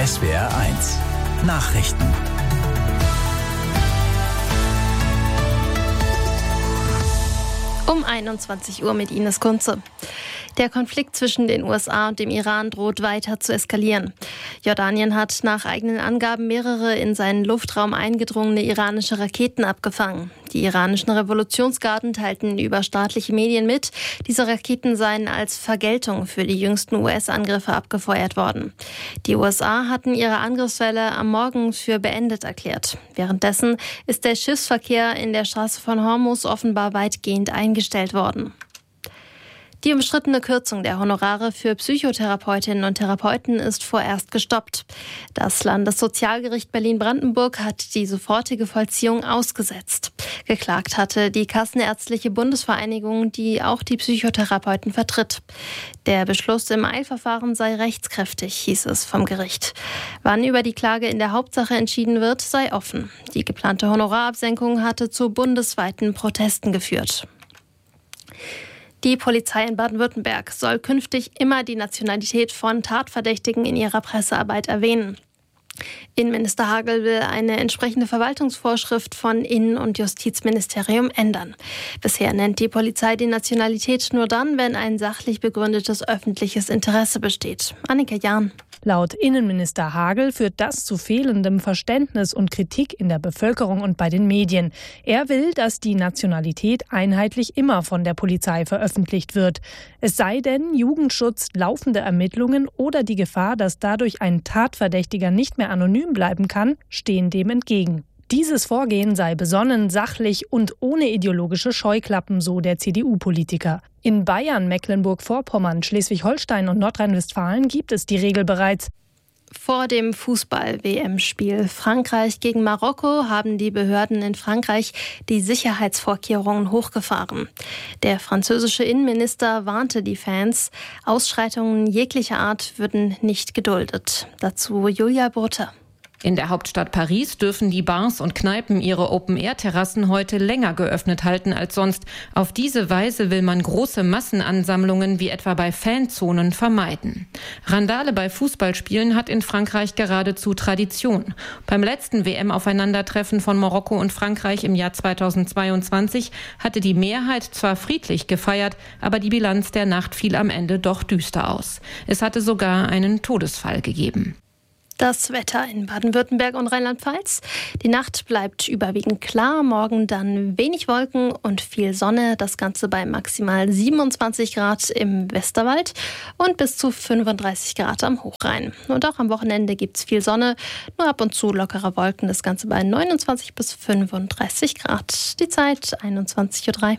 SWR1 Nachrichten. Um 21 Uhr mit Ines Kunze. Der Konflikt zwischen den USA und dem Iran droht weiter zu eskalieren. Jordanien hat nach eigenen Angaben mehrere in seinen Luftraum eingedrungene iranische Raketen abgefangen. Die iranischen Revolutionsgarden teilten über staatliche Medien mit, diese Raketen seien als Vergeltung für die jüngsten US-Angriffe abgefeuert worden. Die USA hatten ihre Angriffswelle am Morgen für beendet erklärt. Währenddessen ist der Schiffsverkehr in der Straße von Hormuz offenbar weitgehend eingestellt worden. Die umstrittene Kürzung der Honorare für Psychotherapeutinnen und Therapeuten ist vorerst gestoppt. Das Landessozialgericht Berlin-Brandenburg hat die sofortige Vollziehung ausgesetzt. Geklagt hatte die Kassenärztliche Bundesvereinigung, die auch die Psychotherapeuten vertritt. Der Beschluss im Eilverfahren sei rechtskräftig, hieß es vom Gericht. Wann über die Klage in der Hauptsache entschieden wird, sei offen. Die geplante Honorarabsenkung hatte zu bundesweiten Protesten geführt. Die Polizei in Baden-Württemberg soll künftig immer die Nationalität von Tatverdächtigen in ihrer Pressearbeit erwähnen. Innenminister Hagel will eine entsprechende Verwaltungsvorschrift von Innen- und Justizministerium ändern. Bisher nennt die Polizei die Nationalität nur dann, wenn ein sachlich begründetes öffentliches Interesse besteht. Annika Jahn. Laut Innenminister Hagel führt das zu fehlendem Verständnis und Kritik in der Bevölkerung und bei den Medien. Er will, dass die Nationalität einheitlich immer von der Polizei veröffentlicht wird. Es sei denn, Jugendschutz, laufende Ermittlungen oder die Gefahr, dass dadurch ein Tatverdächtiger nicht mehr anonym bleiben kann, stehen dem entgegen. Dieses Vorgehen sei besonnen, sachlich und ohne ideologische Scheuklappen, so der CDU-Politiker. In Bayern, Mecklenburg-Vorpommern, Schleswig-Holstein und Nordrhein-Westfalen gibt es die Regel bereits. Vor dem Fußball-WM-Spiel Frankreich gegen Marokko haben die Behörden in Frankreich die Sicherheitsvorkehrungen hochgefahren. Der französische Innenminister warnte die Fans, Ausschreitungen jeglicher Art würden nicht geduldet. Dazu Julia Brutter. In der Hauptstadt Paris dürfen die Bars und Kneipen ihre Open-Air-Terrassen heute länger geöffnet halten als sonst. Auf diese Weise will man große Massenansammlungen wie etwa bei Fanzonen vermeiden. Randale bei Fußballspielen hat in Frankreich geradezu Tradition. Beim letzten WM-Aufeinandertreffen von Marokko und Frankreich im Jahr 2022 hatte die Mehrheit zwar friedlich gefeiert, aber die Bilanz der Nacht fiel am Ende doch düster aus. Es hatte sogar einen Todesfall gegeben. Das Wetter in Baden-Württemberg und Rheinland-Pfalz. Die Nacht bleibt überwiegend klar, morgen dann wenig Wolken und viel Sonne. Das Ganze bei maximal 27 Grad im Westerwald und bis zu 35 Grad am Hochrhein. Und auch am Wochenende gibt es viel Sonne, nur ab und zu lockere Wolken. Das Ganze bei 29 bis 35 Grad. Die Zeit 21:03 Uhr.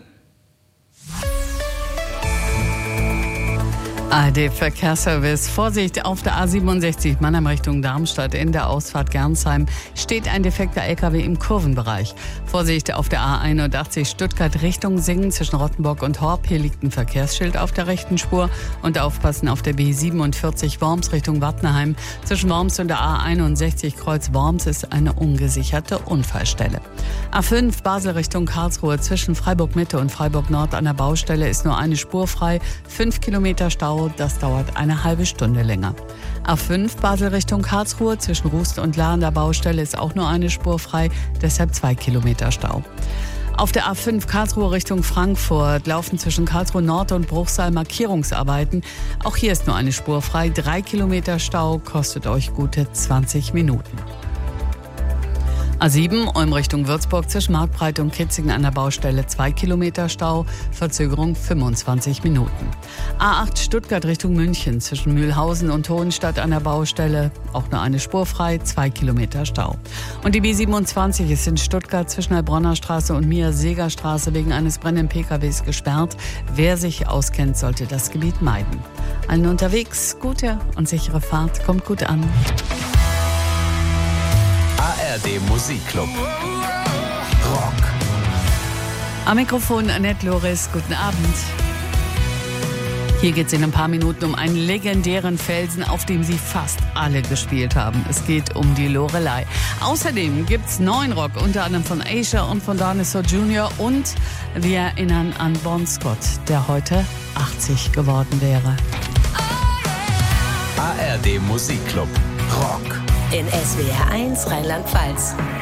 ARD-Verkehrsservice. Vorsicht auf der A67 Mannheim Richtung Darmstadt. In der Ausfahrt Gernsheim steht ein defekter LKW im Kurvenbereich. Vorsicht auf der A81 Stuttgart Richtung Singen zwischen Rottenburg und Horb. Hier liegt ein Verkehrsschild auf der rechten Spur. Und aufpassen auf der B47 Worms Richtung Wattenheim. Zwischen Worms und der A61 Kreuz Worms ist eine ungesicherte Unfallstelle. A5 Basel Richtung Karlsruhe zwischen Freiburg Mitte und Freiburg Nord an der Baustelle ist nur eine Spur frei. 5 Kilometer Stau. Das dauert eine halbe Stunde länger. A5 Basel Richtung Karlsruhe zwischen Rust und Lahr an der Baustelle ist auch nur eine Spur frei, deshalb 2 Kilometer Stau. Auf der A5 Karlsruhe Richtung Frankfurt laufen zwischen Karlsruhe Nord und Bruchsal Markierungsarbeiten. Auch hier ist nur eine Spur frei. 3 Kilometer Stau kostet euch gute 20 Minuten. A7 Ulm Richtung Würzburg zwischen Marktbreite und Kitzingen an der Baustelle 2 Kilometer Stau, Verzögerung 25 Minuten. A8 Stuttgart Richtung München zwischen Mühlhausen und Hohenstadt an der Baustelle, auch nur eine Spur frei, 2 Kilometer Stau. Und die B27 ist in Stuttgart zwischen Heilbronner Straße und Mia-Seeger-Straße wegen eines brennenden PKWs gesperrt. Wer sich auskennt, sollte das Gebiet meiden. Allen unterwegs, gute und sichere Fahrt, kommt gut an. ARD Musikclub. Rock. Am Mikrofon Annette Loris, guten Abend. Hier geht es in ein paar Minuten um einen legendären Felsen, auf dem sie fast alle gespielt haben. Es geht um die Loreley. Außerdem gibt's neuen Rock, unter anderem von Asia und von Dinosaur Jr. Und wir erinnern an Bon Scott, der heute 80 geworden wäre. ARD Musikclub. Rock. In SWR 1 Rheinland-Pfalz.